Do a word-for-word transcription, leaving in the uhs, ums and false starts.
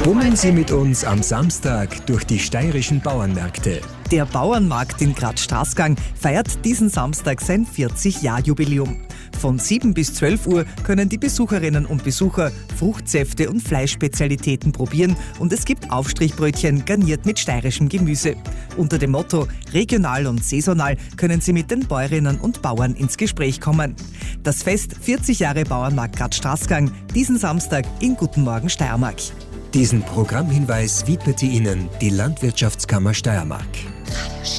Bummeln Sie mit uns am Samstag durch die steirischen Bauernmärkte. Der Bauernmarkt in Graz-Straßgang feiert diesen Samstag sein vierzig-Jahr-Jubiläum. Von sieben bis zwölf Uhr können die Besucherinnen und Besucher Fruchtsäfte und Fleischspezialitäten probieren und es gibt Aufstrichbrötchen garniert mit steirischem Gemüse. Unter dem Motto regional und saisonal können Sie mit den Bäuerinnen und Bauern ins Gespräch kommen. Das Fest vierzig Jahre Bauernmarkt Graz-Straßgang diesen Samstag in Guten Morgen Steiermark. Diesen Programmhinweis widmete Ihnen die Landwirtschaftskammer Steiermark.